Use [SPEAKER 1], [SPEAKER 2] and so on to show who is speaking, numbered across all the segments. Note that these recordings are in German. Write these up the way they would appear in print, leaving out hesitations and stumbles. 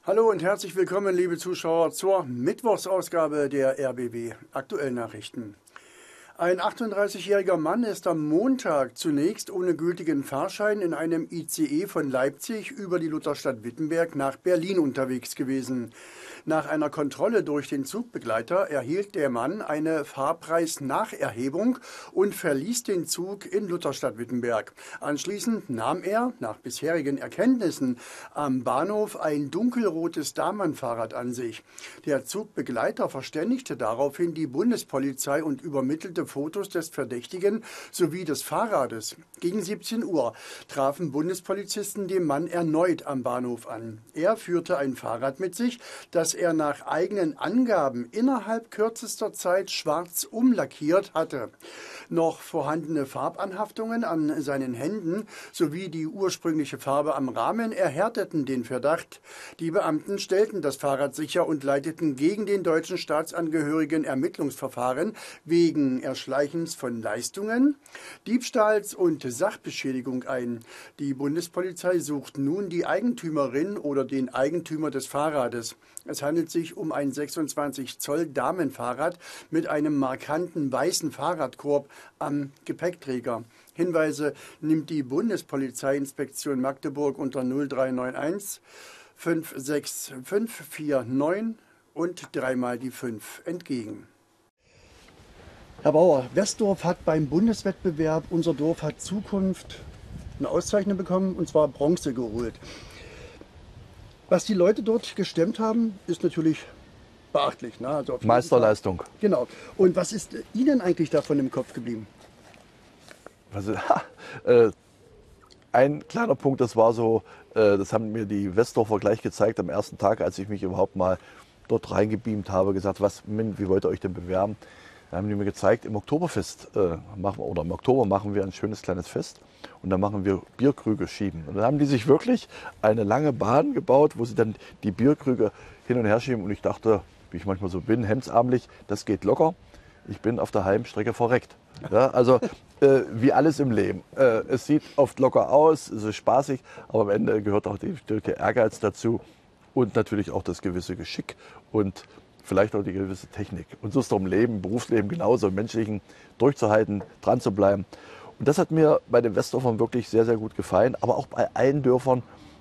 [SPEAKER 1] Hallo und herzlich willkommen, liebe Zuschauer, zur Mittwochsausgabe der RBB Aktuellnachrichten. Ein 38-jähriger Mann ist am Montag zunächst ohne gültigen Fahrschein in einem ICE von Leipzig über die Lutherstadt Wittenberg nach Berlin unterwegs gewesen. Nach einer Kontrolle durch den Zugbegleiter erhielt der Mann eine Fahrpreisnacherhebung und verließ den Zug in Lutherstadt Wittenberg. Anschließend nahm er, nach bisherigen Erkenntnissen, am Bahnhof ein dunkelrotes Damen-Fahrrad an sich. Der Zugbegleiter verständigte daraufhin die Bundespolizei und übermittelte Fotos des Verdächtigen sowie des Fahrrades. Gegen 17 Uhr trafen Bundespolizisten den Mann erneut am Bahnhof an. Er führte ein Fahrrad mit sich, das er nach eigenen Angaben innerhalb kürzester Zeit schwarz umlackiert hatte. Noch vorhandene Farbanhaftungen an seinen Händen sowie die ursprüngliche Farbe am Rahmen erhärteten den Verdacht. Die Beamten stellten das Fahrrad sicher und leiteten gegen den deutschen Staatsangehörigen Ermittlungsverfahren wegen Erschleichens von Leistungen, Diebstahls und Sachbeschädigung ein. Die Bundespolizei sucht nun die Eigentümerin oder den Eigentümer des Fahrrades. Es handelt sich um ein 26 Zoll Damenfahrrad mit einem markanten weißen Fahrradkorb am Gepäckträger. Hinweise nimmt die Bundespolizeiinspektion Magdeburg unter 0391 56549 und dreimal die 5 entgegen. Herr Bauer, Westdorf hat beim Bundeswettbewerb Unser Dorf hat Zukunft eine Auszeichnung bekommen, und zwar Bronze geholt. Was die Leute dort gestemmt haben, ist natürlich beachtlich. Ne? Also
[SPEAKER 2] Meisterleistung.
[SPEAKER 1] Genau. Und was ist Ihnen eigentlich davon im Kopf geblieben?
[SPEAKER 2] Also, ein kleiner Punkt, das war so, das haben mir die Westdorfer gleich gezeigt am ersten Tag, als ich mich überhaupt mal dort reingebeamt habe, gesagt, wie wollt ihr euch denn bewerben? Da haben die mir gezeigt, im Oktoberfest im Oktober machen wir ein schönes kleines Fest und dann machen wir Bierkrüge schieben. Und dann haben die sich wirklich eine lange Bahn gebaut, wo sie dann die Bierkrüge hin und her schieben. Und ich dachte, wie ich manchmal so bin, hemdsärmlich, das geht locker. Ich bin auf der halben Strecke verreckt. Ja, also wie alles im Leben. Es sieht oft locker aus, es ist spaßig, aber am Ende gehört auch der Ehrgeiz dazu und natürlich auch das gewisse Geschick und vielleicht auch die gewisse Technik. Und so ist es doch im Leben, im Berufsleben genauso, im Menschlichen durchzuhalten, dran zu bleiben. Und das hat mir bei den Westdorfern wirklich sehr, sehr gut gefallen, aber auch bei allen Dörfern,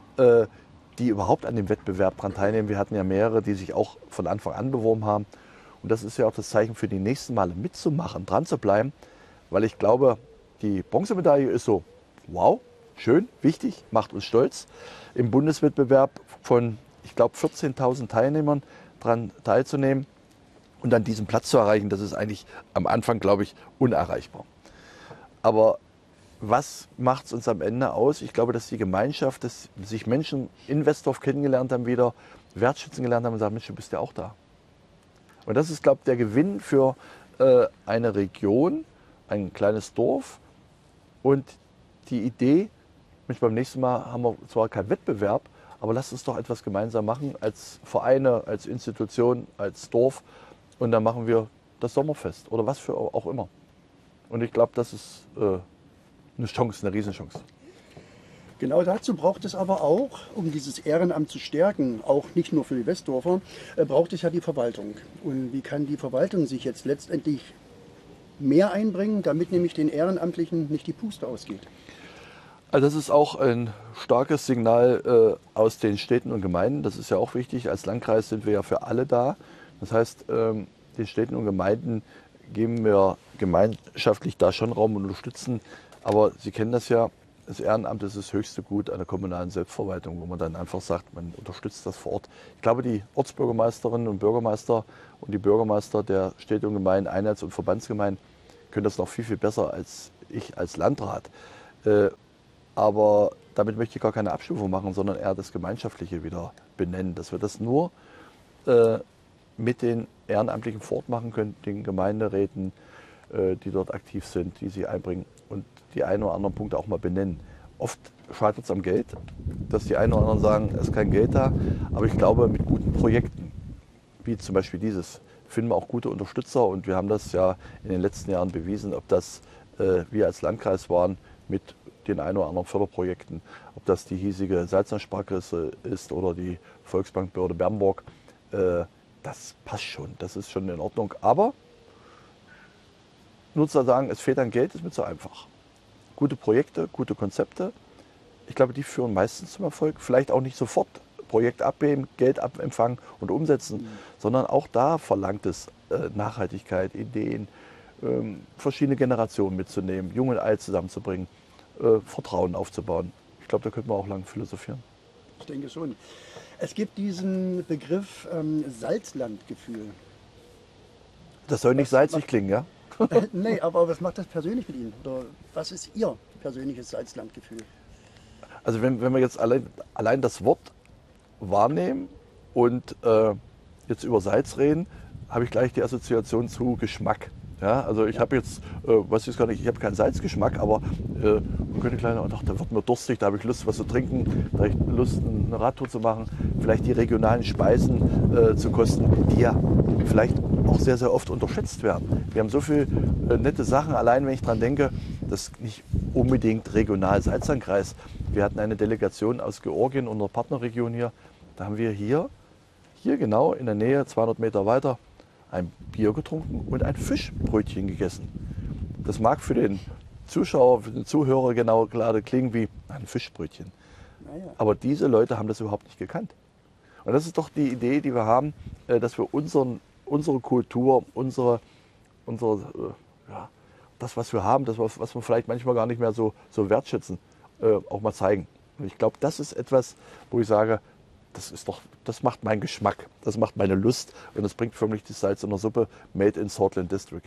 [SPEAKER 2] die überhaupt an dem Wettbewerb dran teilnehmen. Wir hatten ja mehrere, die sich auch von Anfang an beworben haben. Und das ist ja auch das Zeichen für die nächsten Male mitzumachen, dran zu bleiben, weil ich glaube, die Bronzemedaille ist so, wow, schön, wichtig, macht uns stolz. Im Bundeswettbewerb von, ich glaube, 14.000 Teilnehmern daran teilzunehmen und dann diesen Platz zu erreichen, das ist eigentlich am Anfang, glaube ich, unerreichbar. Aber was macht es uns am Ende aus? Ich glaube, dass die Gemeinschaft, dass sich Menschen in Westdorf kennengelernt haben, wieder wertschätzen gelernt haben und sagen, Mensch, du bist ja auch da. Und das ist, glaube ich, der Gewinn für eine Region, ein kleines Dorf und die Idee, Mensch, beim nächsten Mal haben wir zwar keinen Wettbewerb, aber lasst uns doch etwas gemeinsam machen, als Vereine, als Institution, als Dorf. Und dann machen wir das Sommerfest oder was für auch immer. Und ich glaube, das ist eine Chance, eine Riesenchance.
[SPEAKER 1] Genau dazu braucht es aber auch, um dieses Ehrenamt zu stärken, auch nicht nur für die Westdorfer, braucht es ja die Verwaltung. Und wie kann die Verwaltung sich jetzt letztendlich mehr einbringen, damit nämlich den Ehrenamtlichen nicht die Puste ausgeht?
[SPEAKER 2] Also das ist auch ein starkes Signal aus den Städten und Gemeinden. Das ist ja auch wichtig. Als Landkreis sind wir ja für alle da. Das heißt, den Städten und Gemeinden geben wir gemeinschaftlich da schon Raum und unterstützen. Aber Sie kennen das ja, das Ehrenamt ist das höchste Gut einer kommunalen Selbstverwaltung, wo man dann einfach sagt, man unterstützt das vor Ort. Ich glaube, die Ortsbürgermeisterinnen und Bürgermeister und die Bürgermeister der Städte und Gemeinden, Einheits- und Verbandsgemeinden können das noch viel, viel besser als ich als Landrat. Aber damit möchte ich gar keine Abstufung machen, sondern eher das Gemeinschaftliche wieder benennen, dass wir das nur mit den Ehrenamtlichen fortmachen können, den Gemeinderäten, die dort aktiv sind, die sich einbringen und die einen oder anderen Punkte auch mal benennen. Oft scheitert es am Geld, dass die einen oder anderen sagen, es ist kein Geld da, aber ich glaube, mit guten Projekten, wie zum Beispiel dieses, finden wir auch gute Unterstützer und wir haben das ja in den letzten Jahren bewiesen, ob das wir als Landkreis waren mit den ein oder anderen Förderprojekten, ob ob das die hiesige Salzner-Sparkasse ist oder die Volksbankbehörde Bernburg, das passt schon, das ist schon in Ordnung. Aber nur zu sagen, es fehlt an Geld, ist mir zu einfach. Gute Projekte, gute Konzepte, ich glaube, die führen meistens zum Erfolg. Vielleicht auch nicht sofort Projekt abheben, Geld abempfangen und umsetzen, sondern auch da verlangt es Nachhaltigkeit, Ideen, verschiedene Generationen mitzunehmen, Jung und Alt zusammenzubringen, Vertrauen aufzubauen. Ich glaube, da könnte man auch lang philosophieren.
[SPEAKER 1] Ich denke schon. Es gibt diesen Begriff Salzlandgefühl.
[SPEAKER 2] Das soll nicht salzig klingen, ja?
[SPEAKER 1] Nee, aber was macht das persönlich mit Ihnen? Oder was ist Ihr persönliches Salzlandgefühl?
[SPEAKER 2] Also wenn wir jetzt allein das Wort wahrnehmen und jetzt über Salz reden, habe ich gleich die Assoziation zu Geschmack. Ja, also ich habe jetzt, weiß ich gar nicht, ich habe keinen Salzgeschmack, aber man könnte kleiner, ach, da wird mir durstig, da habe ich Lust, was zu trinken, da habe ich Lust, eine Radtour zu machen, vielleicht die regionalen Speisen zu kosten, die ja vielleicht auch sehr, sehr oft unterschätzt werden. Wir haben so viele nette Sachen, allein wenn ich daran denke, das nicht unbedingt regional Salzlandkreis. Wir hatten eine Delegation aus Georgien, unserer Partnerregion hier, da haben wir hier genau in der Nähe, 200 Meter weiter, ein Bier getrunken und ein Fischbrötchen gegessen. Das mag für den Zuschauer, für den Zuhörer genau gerade klingen wie ein Fischbrötchen.
[SPEAKER 1] Naja.
[SPEAKER 2] Aber diese Leute haben das überhaupt nicht gekannt. Und das ist doch die Idee, die wir haben, dass wir unsere Kultur, das, was wir haben, das, was wir vielleicht manchmal gar nicht mehr so wertschätzen, auch mal zeigen. Und ich glaube, das ist etwas, wo ich sage, das macht meinen Geschmack, das macht meine Lust und das bringt für mich die Salz in der Suppe made in Swartland District.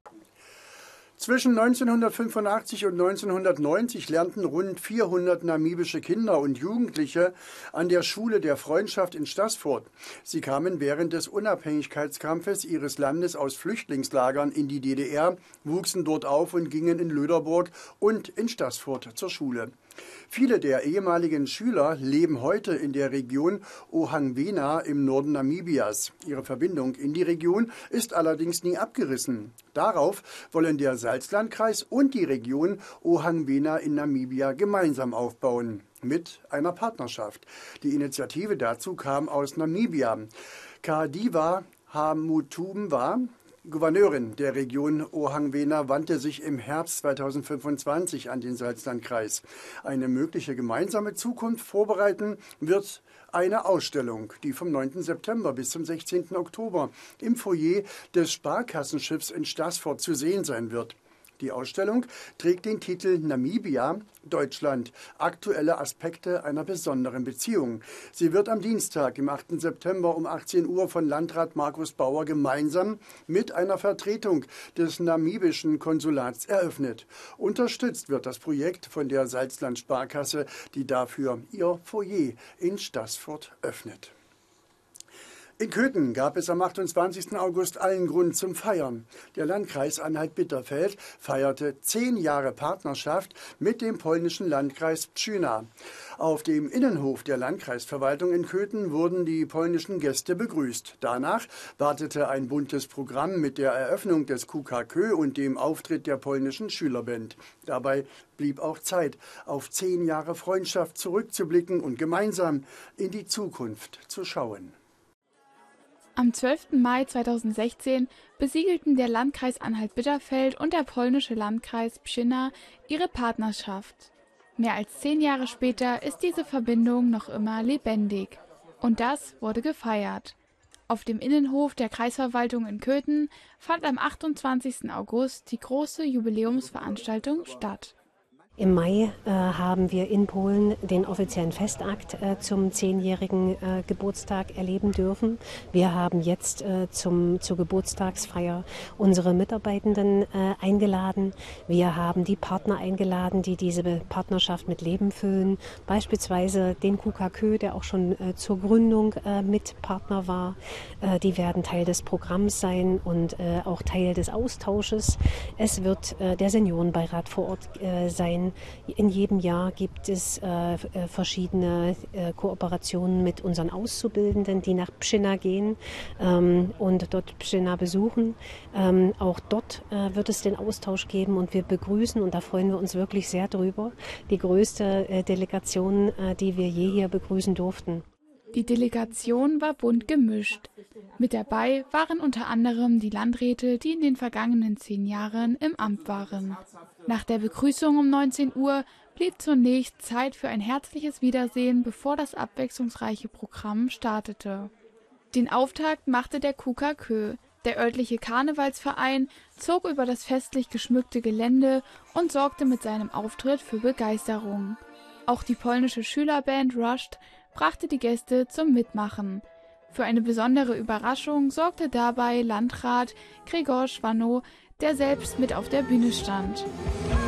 [SPEAKER 1] Zwischen 1985 und 1990 lernten rund 400 namibische Kinder und Jugendliche an der Schule der Freundschaft in Staßfurt. Sie kamen während des Unabhängigkeitskampfes ihres Landes aus Flüchtlingslagern in die DDR, wuchsen dort auf und gingen in Löderburg und in Staßfurt zur Schule. Viele der ehemaligen Schüler leben heute in der Region Ohangwena im Norden Namibias. Ihre Verbindung in die Region ist allerdings nie abgerissen. Darauf wollen der Salzlandkreis und die Region Ohangwena in Namibia gemeinsam aufbauen, mit einer Partnerschaft. Die Initiative dazu kam aus Namibia. Kadiva Hamutumwa, Gouverneurin der Region Ohangwena, wandte sich im Herbst 2025 an den Salzlandkreis. Eine mögliche gemeinsame Zukunft vorbereiten wird eine Ausstellung, die vom 9. September bis zum 16. Oktober im Foyer des Sparkassenschiffs in Staßfurt zu sehen sein wird. Die Ausstellung trägt den Titel Namibia, Deutschland, aktuelle Aspekte einer besonderen Beziehung. Sie wird am Dienstag, im 8. September um 18 Uhr von Landrat Markus Bauer gemeinsam mit einer Vertretung des namibischen Konsulats eröffnet. Unterstützt wird das Projekt von der Salzland Sparkasse, die dafür ihr Foyer in Staßfurt öffnet. In Köthen gab es am 28. August allen Grund zum Feiern. Der Landkreis Anhalt-Bitterfeld feierte 10 Jahre Partnerschaft mit dem polnischen Landkreis Pszczyna. Auf dem Innenhof der Landkreisverwaltung in Köthen wurden die polnischen Gäste begrüßt. Danach wartete ein buntes Programm mit der Eröffnung des KUKA-KÖ und dem Auftritt der polnischen Schülerband. Dabei blieb auch Zeit, auf 10 Jahre Freundschaft zurückzublicken und gemeinsam in die Zukunft zu schauen.
[SPEAKER 3] Am 12. Mai 2016 besiegelten der Landkreis Anhalt-Bitterfeld und der polnische Landkreis Pszczyna ihre Partnerschaft. Mehr als 10 Jahre später ist diese Verbindung noch immer lebendig. Und das wurde gefeiert. Auf dem Innenhof der Kreisverwaltung in Köthen fand am 28. August die große Jubiläumsveranstaltung statt.
[SPEAKER 4] Im Mai haben wir in Polen den offiziellen Festakt zum 10-jährigen Geburtstag erleben dürfen. Wir haben jetzt zur Geburtstagsfeier unsere Mitarbeitenden eingeladen. Wir haben die Partner eingeladen, die diese Partnerschaft mit Leben füllen. Beispielsweise den KUKA-KÖ, der auch schon zur Gründung mit Partner war. Die werden Teil des Programms sein und auch Teil des Austausches. Es wird der Seniorenbeirat vor Ort sein. sein. In jedem Jahr gibt es verschiedene Kooperationen mit unseren Auszubildenden, die nach Pschinna gehen und dort Pschinna besuchen. Auch dort wird es den Austausch geben und wir begrüßen, und da freuen wir uns wirklich sehr drüber, die größte Delegation, die wir je hier begrüßen durften.
[SPEAKER 3] Die Delegation war bunt gemischt. Mit dabei waren unter anderem die Landräte, die in den vergangenen 10 Jahren im Amt waren. Nach der Begrüßung um 19 Uhr blieb zunächst Zeit für ein herzliches Wiedersehen, bevor das abwechslungsreiche Programm startete. Den Auftakt machte der KUKA-Kö. Der örtliche Karnevalsverein zog über das festlich geschmückte Gelände und sorgte mit seinem Auftritt für Begeisterung. Auch die polnische Schülerband Rushed brachte die Gäste zum Mitmachen. Für eine besondere Überraschung sorgte dabei Landrat Gregor Schwannow, der selbst mit auf der Bühne stand.